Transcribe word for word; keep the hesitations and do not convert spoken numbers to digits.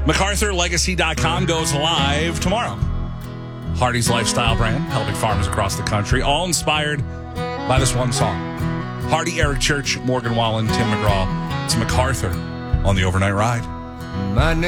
MacArthur Legacy dot com goes live tomorrow. Hardy's lifestyle brand, helping farmers across the country, all inspired by this one song. Hardy, Eric Church, Morgan Wallen, Tim McGraw. It's MacArthur on the Overnight Ride. My name